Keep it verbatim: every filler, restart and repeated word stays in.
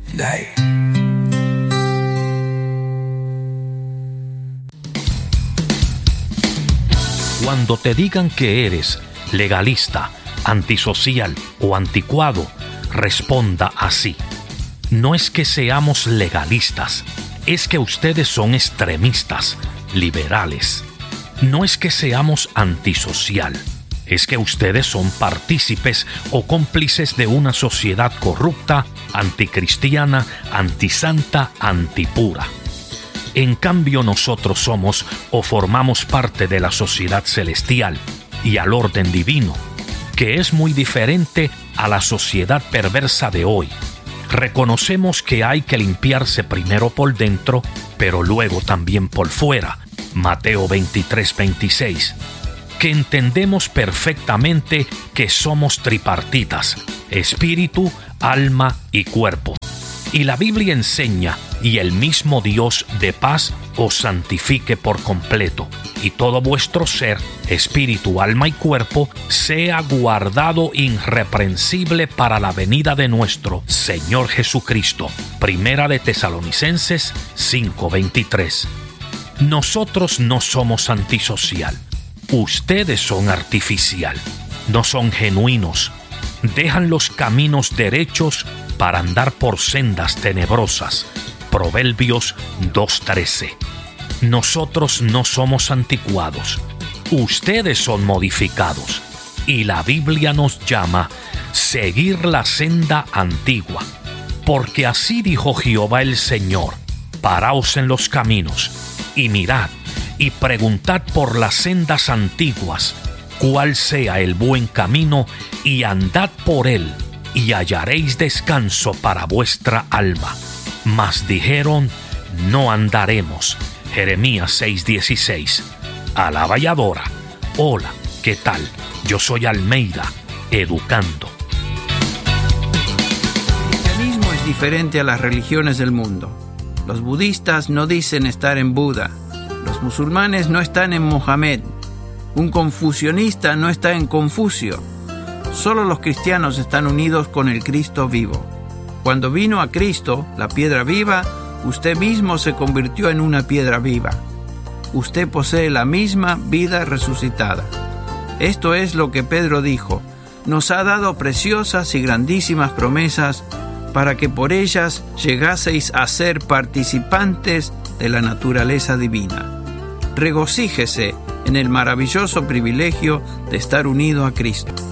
Day. Cuando te digan que eres legalista, antisocial o anticuado, responda así: no es que seamos legalistas, es que ustedes son extremistas, liberales. No es que seamos antisocial, es que ustedes son partícipes o cómplices de una sociedad corrupta, anticristiana, antisanta, antipura. En cambio, nosotros somos o formamos parte de la sociedad celestial y al orden divino, que es muy diferente a la sociedad perversa de hoy. Reconocemos que hay que limpiarse primero por dentro, pero luego también por fuera. Mateo veintitrés veintiséis. Que entendemos perfectamente que somos tripartitas: espíritu, alma y cuerpo. Y la Biblia enseña: y el mismo Dios de paz os santifique por completo, y todo vuestro ser, espíritu, alma y cuerpo, sea guardado irreprensible para la venida de nuestro Señor Jesucristo. Primera de Tesalonicenses cinco veintitrés. Nosotros no somos antisocial. Ustedes son artificial. No son genuinos. Dejan los caminos derechos para andar por sendas tenebrosas. Proverbios dos trece. Nosotros no somos anticuados. Ustedes son modificados. Y la Biblia nos llama seguir la senda antigua. Porque así dijo Jehová el Señor: paraos en los caminos y mirad y preguntad por las sendas antiguas cuál sea el buen camino, y andad por él, y hallaréis descanso para vuestra alma. Mas dijeron: no andaremos. Jeremías seis dieciséis. Alaba y adora. Hola, ¿qué tal? Yo soy Almeida, educando. El cristianismo es diferente a las religiones del mundo. Los budistas no dicen estar en Buda. Los musulmanes no están en Mohammed. Un confucionista no está en Confucio. Solo los cristianos están unidos con el Cristo vivo. Cuando vino a Cristo, la piedra viva, usted mismo se convirtió en una piedra viva. Usted posee la misma vida resucitada. Esto es lo que Pedro dijo: nos ha dado preciosas y grandísimas promesas para que por ellas llegaseis a ser participantes de la naturaleza divina. Regocíjese en el maravilloso privilegio de estar unido a Cristo.